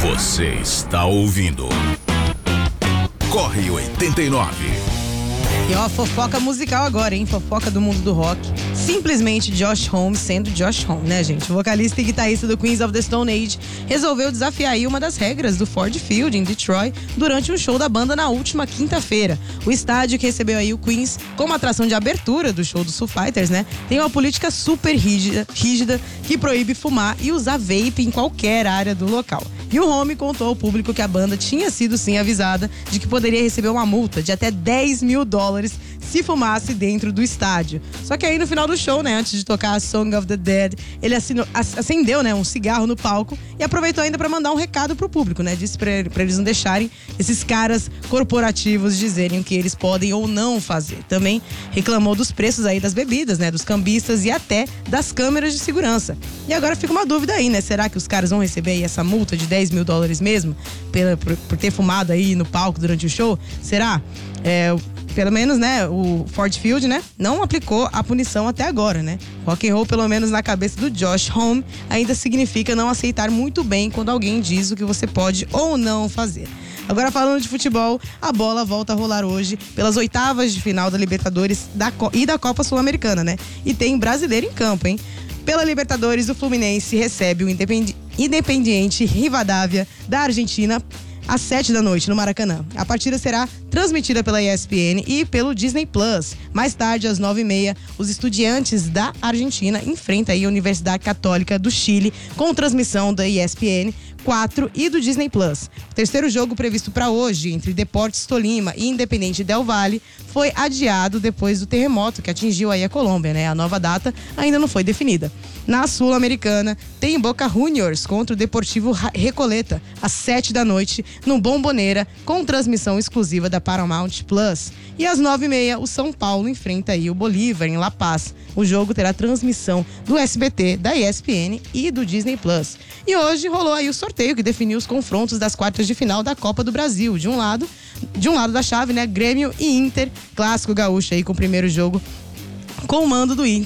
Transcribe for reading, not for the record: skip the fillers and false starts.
Você está ouvindo Corre 89. E ó, fofoca musical agora, hein? Fofoca do mundo do rock. Simplesmente Josh Homme sendo Josh Homme, né, gente? O vocalista e guitarrista do Queens of the Stone Age resolveu desafiar aí uma das regras do Ford Field, em Detroit, durante um show da banda na última quinta-feira. O estádio que recebeu aí o Queens como atração de abertura do show dos Foo Fighters, né? Tem uma política super rígida que proíbe fumar e usar vape em qualquer área do local. E o Homme contou ao público que a banda tinha sido sim avisada de que poderia receber uma multa de até $10 mil se fumasse dentro do estádio. Só que aí no final do show, né, antes de tocar a Song of the Dead, ele acendeu, né, um cigarro no palco e aproveitou ainda para mandar um recado pro público, né? Disse pra eles não deixarem esses caras corporativos dizerem o que eles podem ou não fazer. Também reclamou dos preços aí das bebidas, né, dos cambistas e até das câmeras de segurança. E agora fica uma dúvida aí, né? Será que os caras vão receber aí essa multa de $10 mil mesmo por ter fumado aí no palco durante o show? Será? Pelo menos, né, o Ford Field, né, não aplicou a punição até agora, né? Rock and roll, pelo menos na cabeça do Josh Homme, ainda significa não aceitar muito bem quando alguém diz o que você pode ou não fazer. Agora, falando de futebol, a bola volta a rolar hoje pelas oitavas de final da Libertadores e da Copa Sul-Americana, né? E tem brasileiro em campo, hein? Pela Libertadores, o Fluminense recebe o Independiente Rivadavia da Argentina às 7 da noite, no Maracanã. A partida será transmitida pela ESPN e pelo Disney Plus. Mais tarde, às 9h30, os Estudiantes da Argentina enfrentam aí a Universidade Católica do Chile, com transmissão da ESPN 4 e do Disney Plus. O terceiro jogo previsto para hoje, entre Deportes Tolima e Independiente Del Valle, foi adiado depois do terremoto que atingiu aí a Colômbia, né? A nova data ainda não foi definida. Na Sul-Americana, tem Boca Juniors contra o Deportivo Recoleta, às 7 da noite, no Bombonera, com transmissão exclusiva da Paramount Plus. E às 9h30, o São Paulo enfrenta aí o Bolívar, em La Paz. O jogo terá transmissão do SBT, da ESPN e do Disney Plus. E hoje rolou aí o sorteio que definiu os confrontos das quartas de final da Copa do Brasil. De um lado da chave, né, Grêmio e Inter, clássico gaúcho aí com o primeiro jogo com o mando do Inter.